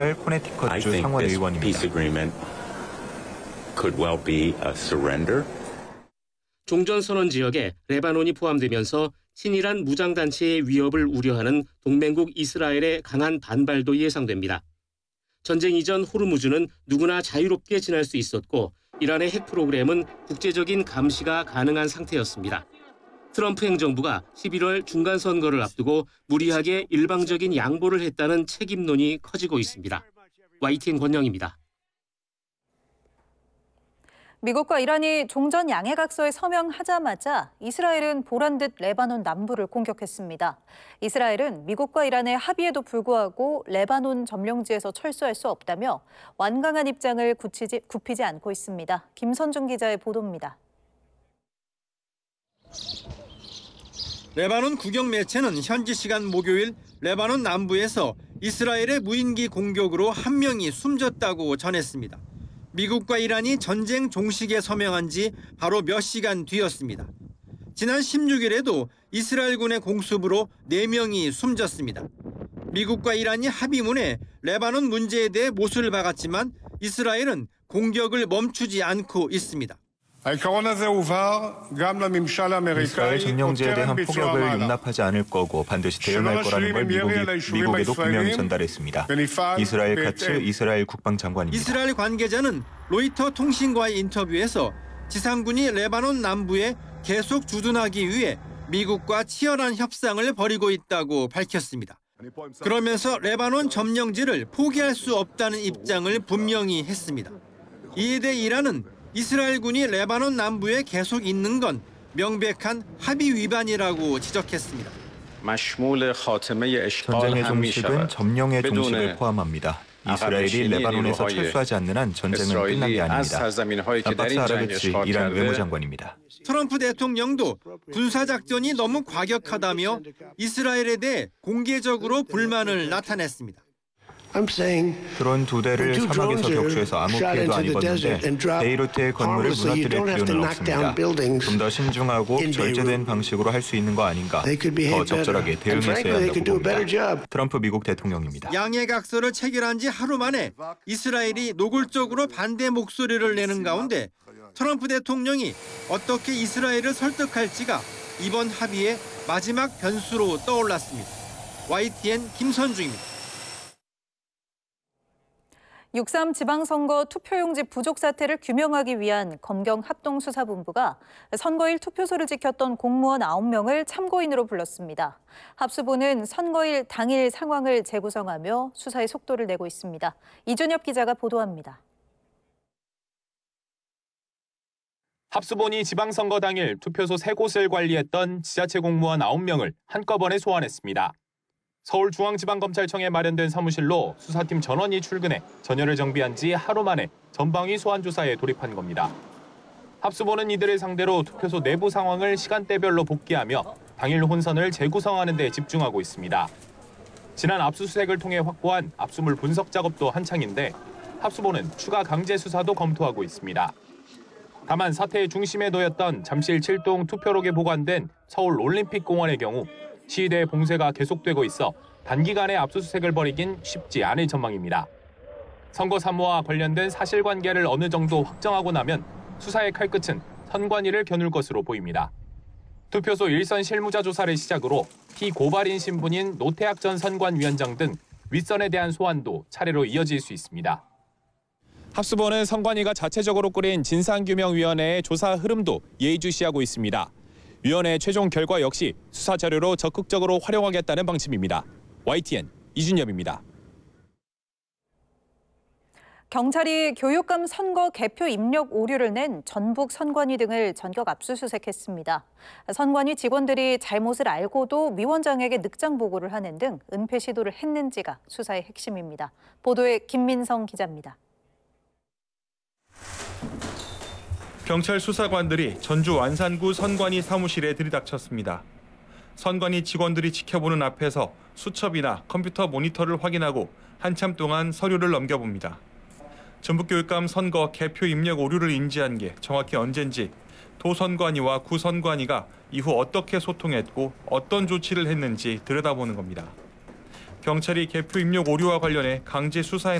코네티컷주 상원 의원입니다. 종전선언 지역에 레바논이 포함되면서 친이란 무장단체의 위협을 우려하는 동맹국 이스라엘의 강한 반발도 예상됩니다. 전쟁 이전 호르무즈는 누구나 자유롭게 지날 수 있었고 이란의 핵 프로그램은 국제적인 감시가 가능한 상태였습니다. 트럼프 행정부가 11월 중간선거를 앞두고 무리하게 일방적인 양보를 했다는 책임론이 커지고 있습니다. YTN 권영입니다. 미국과 이란이 종전 양해각서에 서명하자마자 이스라엘은 보란듯 레바논 남부를 공격했습니다. 이스라엘은 미국과 이란의 합의에도 불구하고 레바논 점령지에서 철수할 수 없다며 완강한 입장을 굽히지 않고 있습니다. 김선중 기자의 보도입니다. 레바논 국영 매체는 현지 시간 목요일 레바논 남부에서 이스라엘의 무인기 공격으로 한 명이 숨졌다고 전했습니다. 미국과 이란이 전쟁 종식에 서명한 지 바로 몇 시간 뒤였습니다. 지난 16일에도 이스라엘군의 공습으로 4명이 숨졌습니다. 미국과 이란이 합의문에 레바논 문제에 대해 못을 박았지만 이스라엘은 공격을 멈추지 않고 있습니다. 이스라엘 점령지에 대한 폭격을 용납하지 않을 거고 반드시 대응할 거라는 걸 미국에도 분명히 전달했습니다. 이스라엘 카츠 이스라엘 국방장관입니다. 이스라엘 관계자는 로이터 통신과의 인터뷰에서 지상군이 레바논 남부에 계속 주둔하기 위해 미국과 치열한 협상을 벌이고 있다고 밝혔습니다. 그러면서 레바논 점령지를 포기할 수 없다는 입장을 분명히 했습니다. 이에 대해 이란은 이스라엘군이 레바논 남부에 계속 있는 건 명백한 합의 위반이라고 지적했습니다. 전쟁의 종식은 점령의 종식을 포함합니다. 이스라엘이 레바논에서 철수하지 않는 한 전쟁은 끝난 게 아닙니다. 아바스 아라그치 이란 외무장관입니다. 트럼프 대통령도 군사작전이 너무 과격하다며 이스라엘에 대해 공개적으로 불만을 나타냈습니다. 드론 2대를 사막에서 격추해서 아무 피해도 안 입었는데 베이루트의 건물을 무너뜨릴 필요는 없습니다. 좀 더 신중하고 절제된 방식으로 할 수 있는 거 아닌가. 더 적절하게 대응했어야 한다고 봅니다. 트럼프 미국 대통령입니다. 양해각서를 체결한 지 하루 만에 이스라엘이 노골적으로 반대 목소리를 내는 가운데 트럼프 대통령이 어떻게 이스라엘을 설득할지가 이번 합의의 마지막 변수로 떠올랐습니다. YTN 김선중입니다. 6.3 지방선거 투표용지 부족 사태를 규명하기 위한 검경 합동수사본부가 선거일 투표소를 지켰던 공무원 9명을 참고인으로 불렀습니다. 합수본은 선거일 당일 상황을 재구성하며 수사의 속도를 내고 있습니다. 이준엽 기자가 보도합니다. 합수본이 지방선거 당일 투표소 3곳을 관리했던 지자체 공무원 9명을 한꺼번에 소환했습니다. 서울중앙지방검찰청에 마련된 사무실로 수사팀 전원이 출근해 전열을 정비한 지 하루 만에 전방위 소환 조사에 돌입한 겁니다. 합수본은 이들을 상대로 투표소 내부 상황을 시간대별로 복귀하며 당일 혼선을 재구성하는 데 집중하고 있습니다. 지난 압수수색을 통해 확보한 압수물 분석 작업도 한창인데 합수본은 추가 강제 수사도 검토하고 있습니다. 다만 사태의 중심에 놓였던 잠실 7동 투표록에 보관된 서울 올림픽공원의 경우 시위대 봉쇄가 계속되고 있어 단기간에 압수수색을 벌이긴 쉽지 않을 전망입니다. 선거 사무와 관련된 사실관계를 어느 정도 확정하고 나면 수사의 칼끝은 선관위를 겨눌 것으로 보입니다. 투표소 일선 실무자 조사를 시작으로 피고발인 신분인 노태학 전 선관위원장 등 윗선에 대한 소환도 차례로 이어질 수 있습니다. 합수본은 선관위가 자체적으로 꾸린 진상규명위원회의 조사 흐름도 예의주시하고 있습니다. 위원회의 최종 결과 역시 수사 자료로 적극적으로 활용하겠다는 방침입니다. YTN 이준엽입니다. 경찰이 교육감 선거 개표 입력 오류를 낸 전북 선관위 등을 전격 압수수색했습니다. 선관위 직원들이 잘못을 알고도 위원장에게 늑장 보고를 하는 등 은폐 시도를 했는지가 수사의 핵심입니다. 보도에 김민성 기자입니다. 경찰 수사관들이 전주 완산구 선관위 사무실에 들이닥쳤습니다. 선관위 직원들이 지켜보는 앞에서 수첩이나 컴퓨터 모니터를 확인하고 한참 동안 서류를 넘겨봅니다. 전북교육감 선거 개표 입력 오류를 인지한 게 정확히 언젠지 도선관위와 구선관위가 이후 어떻게 소통했고 어떤 조치를 했는지 들여다보는 겁니다. 경찰이 개표 입력 오류와 관련해 강제 수사에